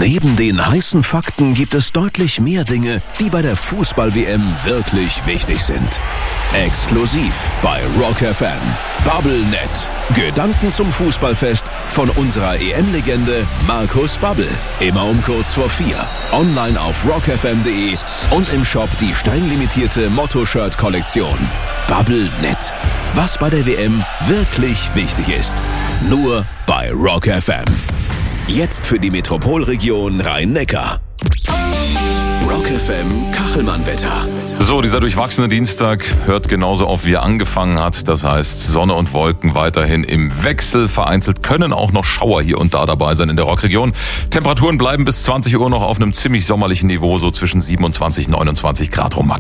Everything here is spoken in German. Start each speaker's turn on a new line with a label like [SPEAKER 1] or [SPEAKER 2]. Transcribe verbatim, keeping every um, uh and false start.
[SPEAKER 1] Neben den heißen Fakten gibt es deutlich mehr Dinge, die bei der Fußball-W M wirklich wichtig sind. Exklusiv bei Rock F M. Bubblenet. Gedanken zum Fußballfest von unserer E M-Legende Markus Babbel. Immer um kurz vor vier. Online auf rock f m punkt de und im Shop die streng limitierte Motto-Shirt-Kollektion. Bubblenet. Was bei der W M wirklich wichtig ist. Nur bei Rock F M. Jetzt für die Metropolregion Rhein-Neckar. Rock F M Kachelmann-Wetter.
[SPEAKER 2] So, dieser durchwachsene Dienstag hört genauso auf, wie er angefangen hat. Das heißt, Sonne und Wolken weiterhin im Wechsel. Vereinzelt können auch noch Schauer hier und da dabei sein in der Rockregion. Temperaturen bleiben bis zwanzig Uhr noch auf einem ziemlich sommerlichen Niveau, so zwischen siebenundzwanzig und neunundzwanzig Grad rum.